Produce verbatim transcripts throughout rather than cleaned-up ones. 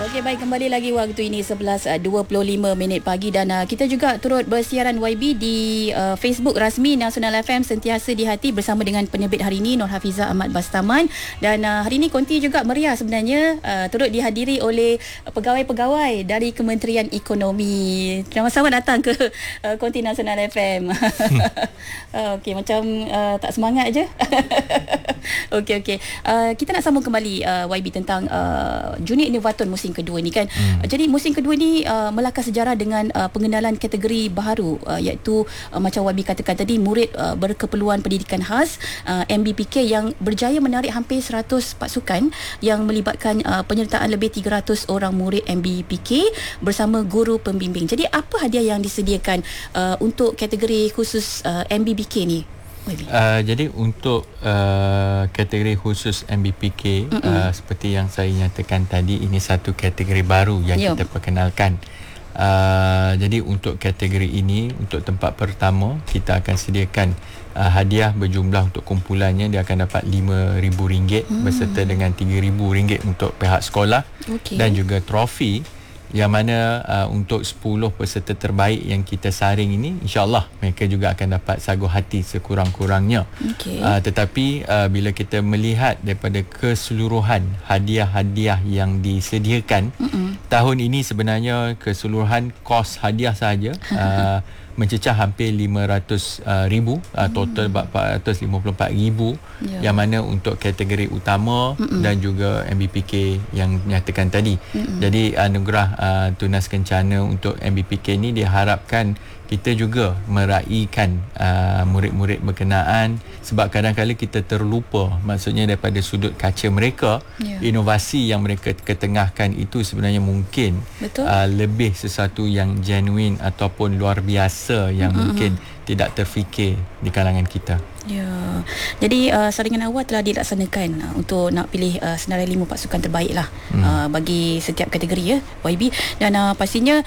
Okey, baik, kembali lagi waktu ini sebelas dua puluh lima minit pagi dan uh, kita juga turut bersiaran Y B di uh, Facebook rasmi Nasional F M Sentiasa di Hati bersama dengan penerbit hari ini Nur Hafizah Ahmad Bastaman, dan uh, hari ini konti juga meriah sebenarnya, uh, turut dihadiri oleh pegawai-pegawai dari Kementerian Ekonomi. Sama-sama datang ke uh, konti Nasional F M. uh, Okey, macam uh, tak semangat je. Okey, okey. Uh, kita nak sambung kembali uh, Y B tentang uh, Junior Inovator musim kedua ni kan. Hmm. Jadi musim kedua ni uh, melakar sejarah dengan uh, pengenalan kategori baharu, uh, iaitu uh, macam Y B katakan tadi, murid uh, berkeperluan pendidikan khas uh, M B P K yang berjaya menarik hampir seratus pasukan yang melibatkan uh, penyertaan lebih tiga ratus orang murid M B P K bersama guru pembimbing. Jadi apa hadiah yang disediakan uh, untuk kategori khusus uh, M B P K ni? Uh, jadi untuk uh, kategori khusus M B P K, uh, seperti yang saya nyatakan tadi, ini satu kategori baru yang Yo. kita perkenalkan. Uh, jadi untuk kategori ini, untuk tempat pertama, kita akan sediakan uh, hadiah berjumlah untuk kumpulannya, dia akan dapat lima ribu ringgit hmm. berserta dengan tiga ribu ringgit untuk pihak sekolah, okay. dan juga trofi yang mana uh, untuk sepuluh peserta terbaik yang kita saring ini, insyaAllah mereka juga akan dapat sagu hati sekurang-kurangnya. Okay. Uh, tetapi uh, bila kita melihat daripada keseluruhan hadiah-hadiah yang disediakan, Mm-mm. tahun ini sebenarnya keseluruhan kos hadiah sahaja uh, mencecah hampir lima ratus ribu, uh, total hmm. empat ratus lima puluh empat ribu, yeah. yang mana untuk kategori utama Mm-mm. dan juga M B P K yang nyatakan tadi. Mm-mm. Jadi anugerah uh, tunas kencana untuk M B P K ni diharapkan kita juga meraihkan uh, murid-murid berkenaan, sebab kadang-kadang kita terlupa, maksudnya daripada sudut kaca mereka, yeah. inovasi yang mereka ketengahkan itu sebenarnya mungkin uh, lebih sesuatu yang genuine ataupun luar biasa yang mm-hmm. mungkin tidak terfikir di kalangan kita. Ya, jadi uh, saringan awal telah dilaksanakan uh, untuk nak pilih uh, senarai lima pasukan terbaik lah hmm. uh, bagi setiap kategori ya Y B, dan uh, pastinya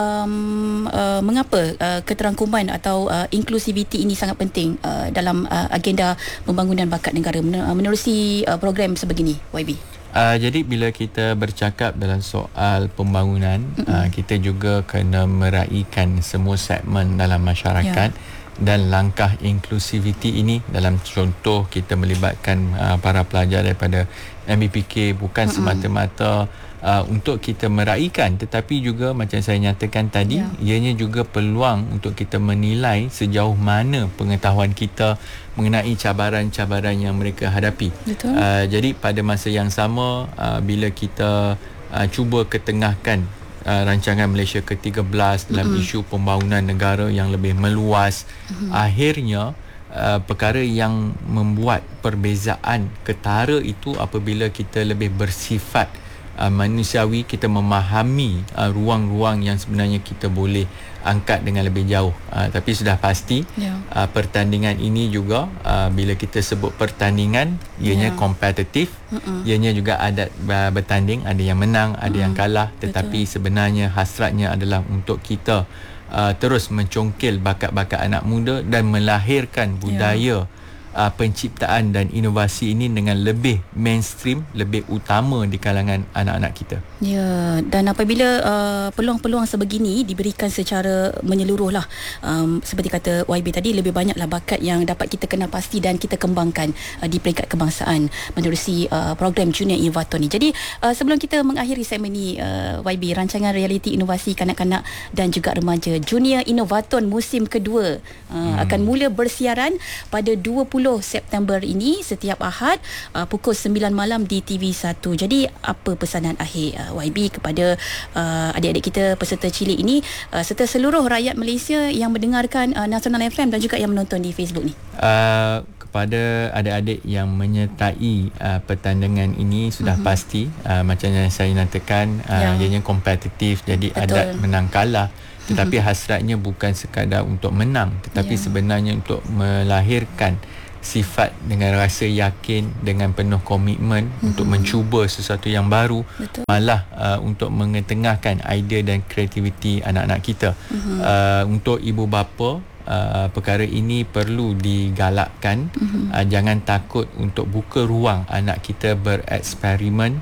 um, uh, mengapa uh, keterangkuman atau uh, inklusiviti ini sangat penting uh, dalam uh, agenda pembangunan bakat negara menerusi uh, program sebegini Y B. Uh, jadi bila kita bercakap dalam soal pembangunan, mm-hmm. uh, kita juga kena meraihkan semua segmen dalam masyarakat, yeah. dan langkah inklusiviti ini dalam contoh kita melibatkan uh, para pelajar daripada M B P K bukan mm-hmm. semata-mata uh, untuk kita meraihkan, tetapi juga macam saya nyatakan tadi, yeah. ianya juga peluang untuk kita menilai sejauh mana pengetahuan kita mengenai cabaran-cabaran yang mereka hadapi. Betul. Uh, jadi pada masa yang sama, uh, bila kita uh, cuba ketengahkan uh, rancangan Malaysia ke tiga belas dalam mm-hmm. isu pembangunan negara yang lebih meluas, mm-hmm. akhirnya uh, perkara yang membuat perbezaan ketara itu apabila kita lebih bersifat uh, manusiawi, kita memahami uh, ruang-ruang yang sebenarnya kita boleh angkat dengan lebih jauh. Uh, tapi sudah pasti yeah. uh, pertandingan ini juga uh, bila kita sebut pertandingan, ianya yeah. kompetitif, Mm-mm. ianya juga ada uh, bertanding, ada yang menang, ada Mm-mm. yang kalah, tetapi Betul. sebenarnya hasratnya adalah untuk kita uh, terus mencongkil bakat-bakat anak muda dan melahirkan budaya yeah. Uh, penciptaan dan inovasi ini dengan lebih mainstream, lebih utama di kalangan anak-anak kita. Ya, dan apabila uh, peluang-peluang sebegini diberikan secara menyeluruh lah, um, seperti kata Y B tadi, lebih banyaklah bakat yang dapat kita kenal pasti dan kita kembangkan uh, di peringkat kebangsaan menerusi uh, program Junior Inovator ni. Jadi uh, sebelum kita mengakhiri segmen ni, uh, Y B, rancangan realiti inovasi kanak-kanak dan juga remaja Junior Inovator musim kedua uh, hmm. akan mula bersiaran pada dua puluh September ini setiap Ahad uh, pukul sembilan malam di T V satu. Jadi apa pesanan akhir uh, Y B kepada uh, adik-adik kita peserta cilik ini uh, serta seluruh rakyat Malaysia yang mendengarkan uh, Nasional F M dan juga yang menonton di Facebook ni? Uh, kepada adik-adik yang menyertai uh, pertandingan ini sudah uh-huh. pasti uh, macam yang saya nyatakan, uh, yeah. ianya kompetitif, jadi Betul. ada menang kalah. Tetapi uh-huh. hasratnya bukan sekadar untuk menang, tetapi yeah. sebenarnya untuk melahirkan sifat dengan rasa yakin, dengan penuh komitmen mm-hmm. untuk mencuba sesuatu yang baru. Betul. Malah uh, untuk mengetengahkan idea dan kreativiti anak-anak kita. Mm-hmm. Uh, untuk ibu bapa, uh, perkara ini perlu digalakkan. Mm-hmm. Uh, jangan takut untuk buka ruang anak kita bereksperimen,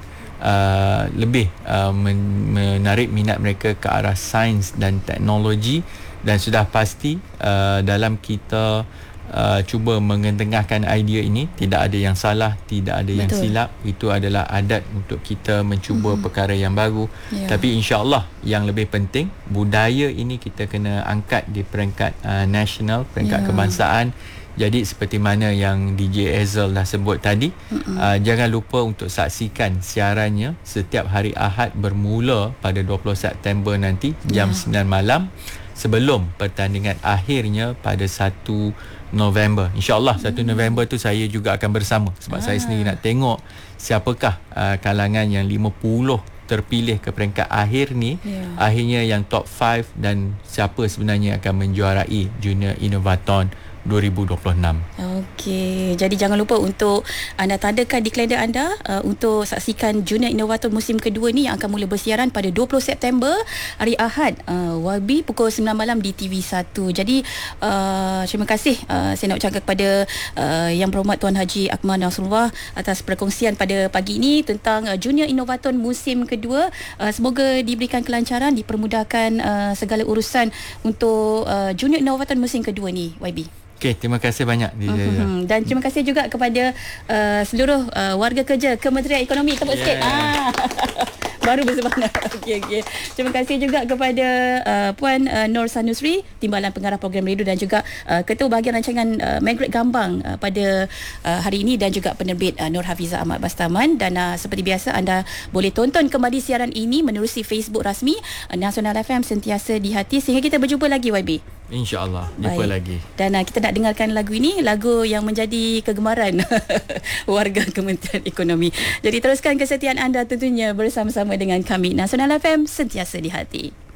uh, lebih uh, men- menarik minat mereka ke arah sains dan teknologi, dan sudah pasti uh, dalam kita Uh, cuba mengetengahkan idea ini, tidak ada yang salah, tidak ada yang Betul. silap. Itu adalah adat untuk kita mencuba mm-hmm. perkara yang baru. Yeah. Tapi insya-Allah yang lebih penting, budaya ini kita kena angkat di peringkat uh, nasional, peringkat yeah. kebangsaan. Jadi seperti mana yang D J Hazel dah sebut tadi, mm-hmm. uh, jangan lupa untuk saksikan siarannya setiap hari Ahad bermula pada dua puluh September nanti jam yeah. sembilan malam, sebelum pertandingan akhirnya pada satu November. InsyaAllah satu November tu saya juga akan bersama, sebab ah. saya sendiri nak tengok siapakah uh, kalangan yang lima puluh terpilih ke peringkat akhir ni, yeah. akhirnya yang top lima, dan siapa sebenarnya akan menjuarai Junior Innovathon dua ribu dua puluh enam. Okey, jadi jangan lupa untuk anda tandakan di kalender anda uh, untuk saksikan Junior Innovator musim kedua ni yang akan mula bersiaran pada dua puluh September hari Ahad uh, Y B pukul sembilan malam di T V satu. Jadi uh, terima kasih uh, saya nak ucapkan kepada uh, Yang Berhormat Tuan Haji Akmal Nasrullah atas perkongsian pada pagi ini tentang uh, Junior Innovator musim kedua. Uh, semoga diberikan kelancaran, dipermudahkan uh, segala urusan untuk uh, Junior Innovator musim kedua ni, Y B. Okey, terima kasih banyak. Mm-hmm. Dan terima kasih juga kepada uh, seluruh uh, warga kerja Kementerian Ekonomi. Tepuk yeah. sikit. Ah. Baru bersemangat. Okey, okey. Terima kasih juga kepada uh, Puan uh, Nur Sanusri, Timbalan Pengarah Program Radio, dan juga uh, Ketua Bahagian Rancangan uh, Margaret Gambang uh, pada uh, hari ini, dan juga penerbit uh, Nur Hafizah Ahmad Bastaman. Dan uh, seperti biasa anda boleh tonton kembali siaran ini menerusi Facebook rasmi uh, Nasional F M, sentiasa di hati. Sehingga kita berjumpa lagi, Y B. InsyaAllah jumpa lagi. Dan uh, kita nak dengarkan lagu ini, lagu yang menjadi kegemaran warga Kementerian Ekonomi. Jadi teruskan kesetiaan anda tentunya bersama-sama dengan kami, Nasional F M, sentiasa di hati.